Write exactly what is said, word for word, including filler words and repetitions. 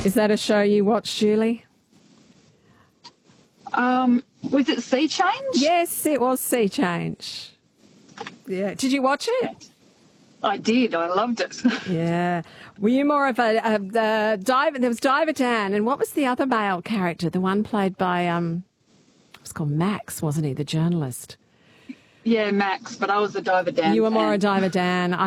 Is that a show you watch, Julie? Um, was it Sea Change? Yes, it was Sea Change. Yeah. Did you watch it? I did. I loved it. Yeah. Were you more of a, a, a diver? There was Diver Dan, and what was the other male character? The one played by um, it was called Max, wasn't he? The journalist. Yeah, Max, but I was a Diver Dan You were fan. more a Diver Dan.